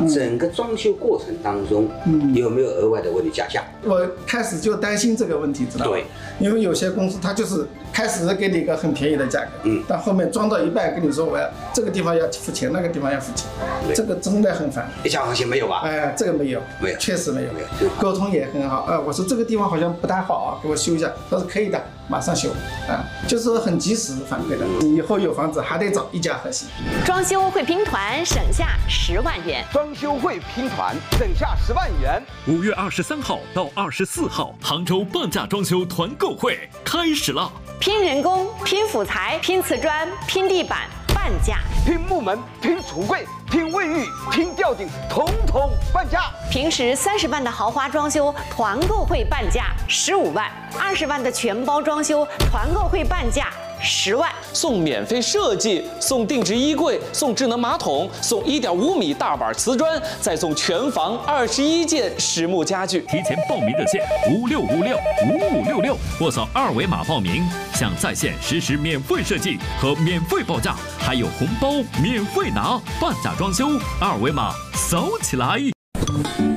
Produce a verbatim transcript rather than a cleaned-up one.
整个装修过程当中，嗯，有没有额外的为你加价？ 我开始就担心这个问题，知道吗？ 对， 因为有些公司它就是开始给你一个很便宜的价格，嗯，但后面装到一半跟你说我要这个地方要付钱，那个地方要付钱，这个真的很烦。 一家行情没有吧？ 哎，这个没有， 没有， 确实没有， 没有， 沟通也很好啊。我说这个地方好像不太好啊，给我修一下，他说可以的，马上修啊，就是说很及时反馈的。以后有房子还得找一家核心。 装修会拼团省下十万元， 装修会拼团省下十万元。 五月二十三号到二十四号，杭州半价装修团购会开始了。 拼人工、拼辅材、拼瓷砖、拼地板，半价； 拼木门、拼橱柜、拼卫浴、拼吊顶，统统半价。 平时三十万的豪华装修，团购会半价十五万；二十万的全包装修，团购会半价十万。 送免费设计，送定制衣柜，送智能马桶，送一点五米大板瓷砖，再送全房二十一件实木家具。 提前报名热线五六五六五五六六，或扫二维码报名，享在线实时免费设计和免费报价，还有红包免费拿。半价装修，二维码扫起来。